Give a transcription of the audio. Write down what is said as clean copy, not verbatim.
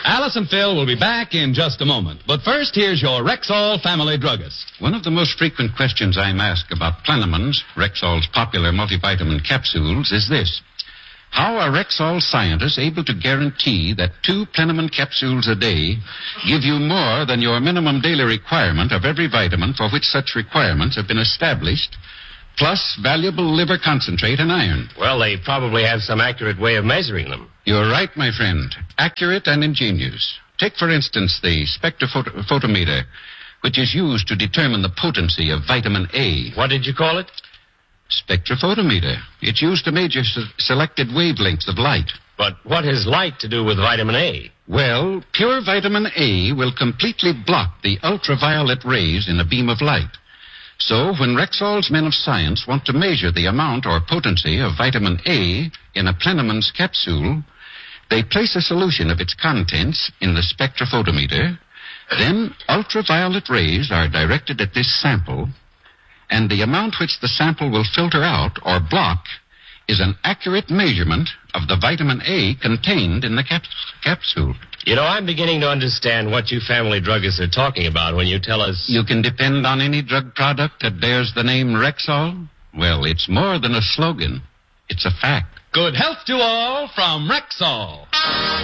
Alice and Phil will be back in just a moment. But first, here's your Rexall family druggist. One of the most frequent questions I'm asked about Plenamons, Rexall's popular multivitamin capsules, is this. How are Rexall scientists able to guarantee that 2 Plenamon capsules a day give you more than your minimum daily requirement of every vitamin for which such requirements have been established, plus valuable liver concentrate and iron? Well, they probably have some accurate way of measuring them. You're right, my friend. Accurate and ingenious. Take, for instance, the spectrophotometer, which is used to determine the potency of vitamin A. What did you call it? Spectrophotometer. It's used to measure selected wavelengths of light. But what has light to do with vitamin A? Well, pure vitamin A will completely block the ultraviolet rays in a beam of light. So, when Rexall's men of science want to measure the amount or potency of vitamin A in a Plenamon's capsule, they place a solution of its contents in the spectrophotometer. Then, ultraviolet rays are directed at this sample, and the amount which the sample will filter out or block is an accurate measurement of the vitamin A contained in the capsule. You know, I'm beginning to understand what you family druggists are talking about when you tell us... You can depend on any drug product that bears the name Rexall. Well, it's more than a slogan. It's a fact. Good health to all from Rexall.